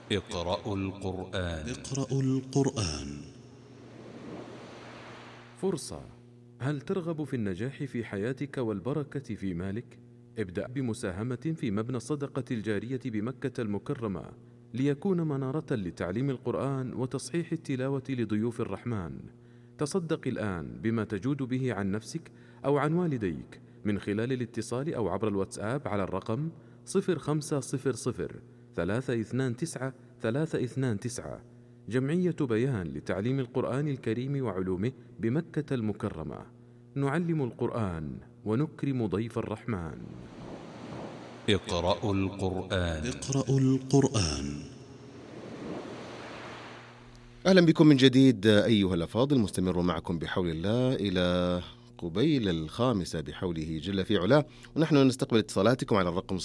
اقرأوا القرآن. اقرأوا القرآن. فرصة. هل ترغب في النجاح في حياتك والبركة في مالك؟ ابدأ بمساهمة في مبنى الصدقة الجارية بمكة المكرمة ليكون منارة لتعليم القرآن وتصحيح التلاوة لضيوف الرحمن. تصدق الآن بما تجود به عن نفسك أو عن والديك من خلال الاتصال أو عبر الواتساب على الرقم 0500 329 329. جمعية بيان لتعليم القرآن الكريم وعلومه بمكة المكرمة. نعلم القرآن ونكرم ضيف الرحمن. اقرأوا القرآن. اقرأوا القرآن. أهلا بكم من جديد أيها الأفاضل، مستمر معكم بحول الله إلى قبيل 5 بحوله جل في علاه، ونحن نستقبل اتصالاتكم على الرقم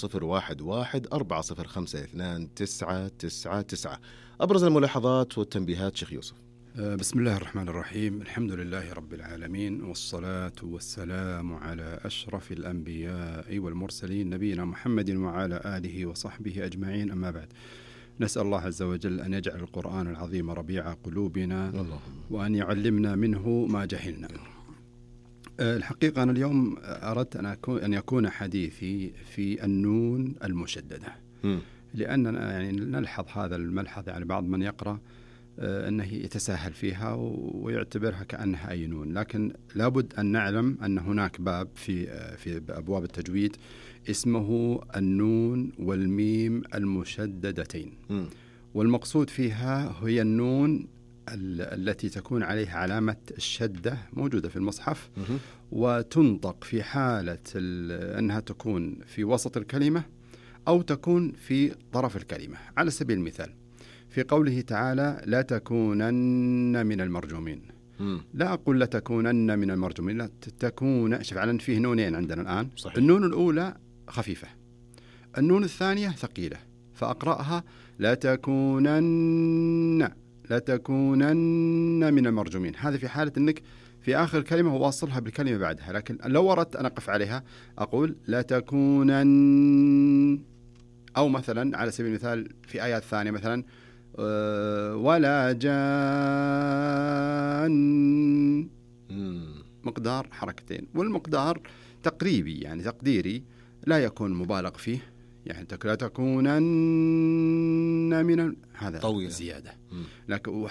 011-405-29999. أبرز الملاحظات والتنبيهات شيخ يوسف. بسم الله الرحمن الرحيم. الحمد لله رب العالمين، والصلاة والسلام على أشرف الأنبياء والمرسلين نبينا محمد وعلى آله وصحبه أجمعين، أما بعد. نسأل الله عز وجل أن يجعل القرآن العظيم ربيع قلوبنا وأن يعلمنا منه ما جهلنا. الحقيقة أنا اليوم أردت أن يكون حديثي في النون المشددة، لأننا يعني نلحظ هذا الملحظ، يعني بعض من يقرأ أنه يتساهل فيها ويعتبرها كأنها أي نون، لكن لابد أن نعلم أن هناك باب في أبواب التجويد اسمه النون والميم المشددتين، والمقصود فيها هي النون التي تكون عليها علامة الشدة موجودة في المصحف، وتنطق في حالة أنها تكون في وسط الكلمة أو تكون في طرف الكلمة. على سبيل المثال في قوله تعالى لا تكونن من المرجومين، لا أقول لا تكونن من المرجومين، لا تكون. شوف، على فيه نونين عندنا الآن. صحيح. النون الأولى خفيفة، النون الثانية ثقيلة، فأقرأها لا تكونن من المرجومين. هذا في حالة أنك في آخر كلمة واصلها بالكلمة بعدها، لكن لو أردت أن أقف عليها أقول لا تكونن. أو مثلا على سبيل المثال في آيات ثانية مثلا ولا جان، مقدار حركتين، والمقدار تقريبي يعني تقديري، لا يكون مبالغ فيه، يعني لا تكونن من هذا طويلة. زيادة. لكن